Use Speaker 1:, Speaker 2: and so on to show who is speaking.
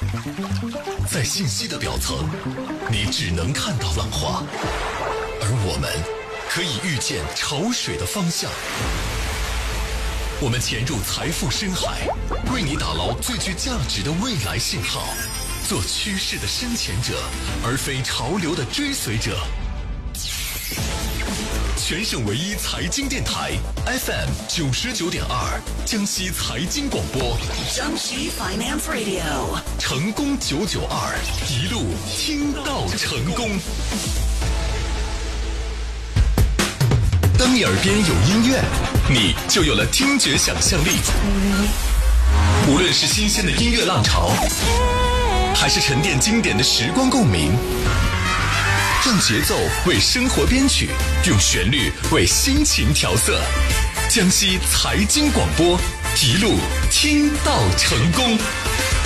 Speaker 1: 在信息的表层，你只能看到浪花，而我们可以预见潮水的方向。我们潜入财富深海，为你打捞最具价值的未来信号，做趋势的深潜者，而非潮流的追随者。全省唯一财经电台 FM 99.2，江西财经广播，
Speaker 2: 江西 Finance Radio，
Speaker 1: 成功992，一路听到成功。当你耳边有音乐，你就有了听觉想象力。无论是新鲜的音乐浪潮，还是沉淀经典的时光共鸣，让节奏为生活编曲，用旋律为心情调色。江西财经广播，一路听到成功。